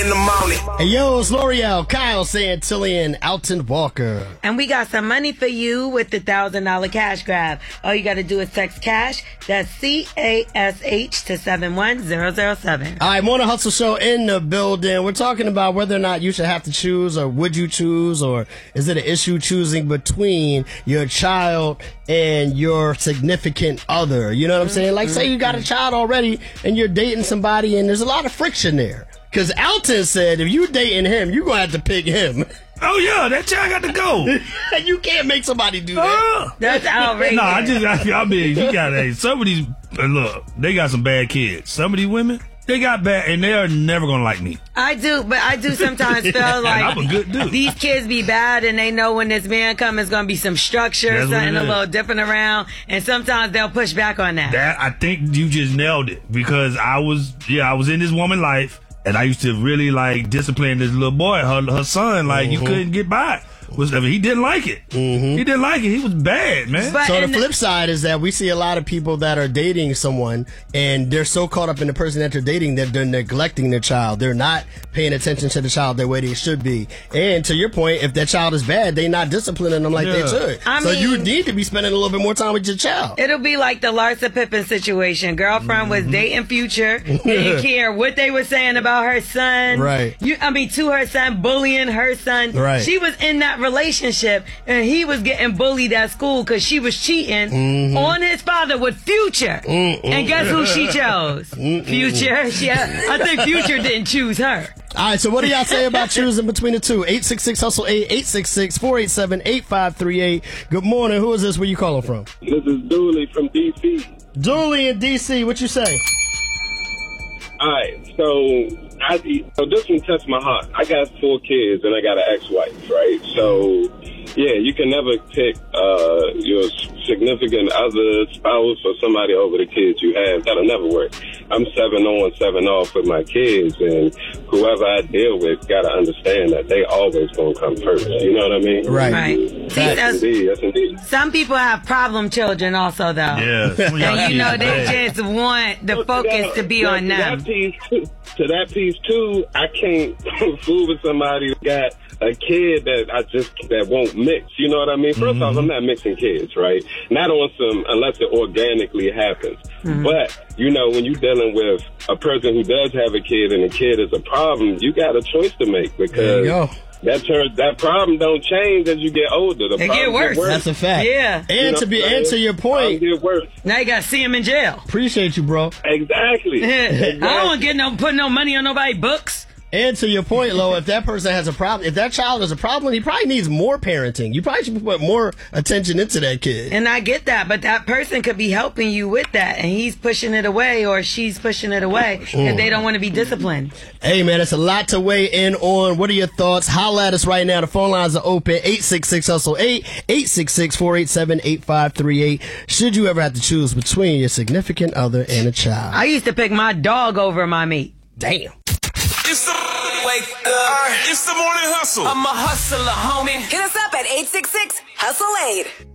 the morning. Hey, yo, it's L'Oreal, Kyle Santillian, Alton Walker. And we got some money for you with the $1,000 cash grab. All you got to do is text cash. That's CASH to 71007. All right, Morning Hustle Show in the building. We're talking about whether or not you should have to choose, or would you choose, or is it an issue choosing between your child and your significant other? You know what I'm saying? Like, say you got a child already and you're dating somebody and there's a lot of friction there. Because Alton said if you dating him, you're going to have to pick him. Oh, yeah, that child got to go. You can't make somebody do that. That's outrageous. No, I mean, you got some of these, look, they got some bad kids. Some of these women, they got bad, and they are never going to like me. I do sometimes feel like I'm a good dude. These kids be bad, and they know when this man comes, it's going to be some structure, That's something a what it little is. different around, and sometimes they'll push back on that. I think you just nailed it, because I was in this woman's life, and I used to really discipline this little boy, her son, you couldn't get by. He didn't like it. He didn't like it. He was bad, man. So the flip side is that we see a lot of people that are dating someone and they're so caught up in the person that they're dating that they're neglecting their child. They're not paying attention to the child the way they should be. And to your point, if that child is bad, they're not disciplining them like they should. So you need to be spending a little bit more time with your child. It'll be like the Larsa Pippen situation. Girlfriend was dating Future. Didn't care what they were saying about her son. Right. To her son, bullying her son. Right. She was in that relationship and he was getting bullied at school because she was cheating on his father with Future. And guess who she chose? Future. I think Future didn't choose her. All right, so what do y'all say about choosing between the two? 866-HUSTLE-8, 866-487-8538. Good morning. Who is this? Where you calling from? This is Dooley from D.C. Dooley in D.C. What you say? All right, so this one touched my heart. I got 4 kids and I got an ex-wife, right? So, yeah, you can never pick your significant other, spouse, or somebody over the kids you have. That'll never work. I'm 7 on, 7 off with my kids, and whoever I deal with got to understand that they always going to come first. You know what I mean? Right. Yes, indeed. Some people have problem children also, though. Yeah. And they just want the focus to be on them. To that piece too, I can't fool with somebody who got a kid that won't mix. You know what I mean? First off, I'm not mixing kids, right? Not on some, unless it organically happens. But, when you're dealing with a person who does have a kid and the kid is a problem, you got a choice to make, because there you go. That problem don't change as you get older. It get worse. That's a fact. Yeah. And to your point, get worse. Now you got to see him in jail. Appreciate you, bro. Exactly. I don't want to put no money on nobody's books. And to your point, Lo, if that person has a problem, if that child has a problem, he probably needs more parenting. You probably should put more attention into that kid. And I get that, but that person could be helping you with that, and he's pushing it away or she's pushing it away because they don't want to be disciplined. Hey, man, it's a lot to weigh in on. What are your thoughts? Holla at us right now. The phone lines are open. 866-HUSTLE-8, 866-487-8538. Should you ever have to choose between your significant other and a child? I used to pick my dog over my meat. Damn. It's the wake up. It's the morning hustle. I'm a hustler, homie. Hit us up at 866-HUSTLE-8.